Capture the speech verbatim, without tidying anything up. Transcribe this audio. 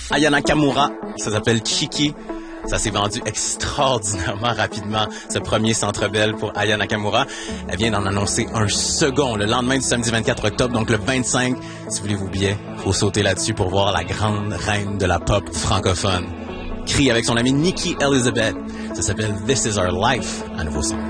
Aya Nakamura, ça s'appelle Chiki. Ça s'est vendu extraordinairement rapidement, ce premier Centre Bell pour Aya Nakamura. Elle vient d'en annoncer un second le lendemain du samedi vingt-quatre octobre, donc le vingt-cinq. Si vous voulez vos billets, faut sauter là-dessus pour voir la grande reine de la pop francophone. Crie avec son amie Nikki Elizabeth. Ça s'appelle This Is Our Life, à nouveau son.